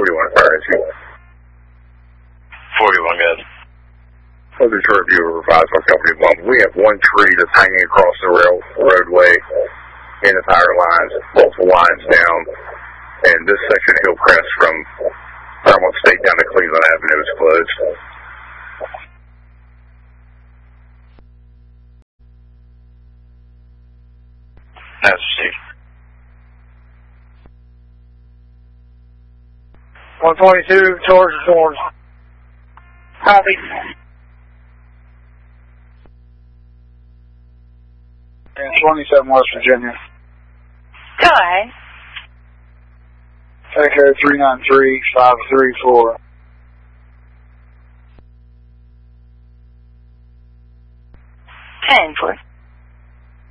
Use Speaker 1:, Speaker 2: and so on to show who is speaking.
Speaker 1: 41 fire issue.
Speaker 2: 41, good.
Speaker 1: So this review revised by company one. We have one tree that's hanging across the roadway in the tire lines, multiple lines down, and this section of Hillcrest from Fairmont State down to Cleveland Avenue is closed.
Speaker 2: That's received.
Speaker 3: 122, George Orange. Copy. And 27 West Virginia.
Speaker 4: Go ahead.
Speaker 3: Echo 393-534.
Speaker 4: 10-4.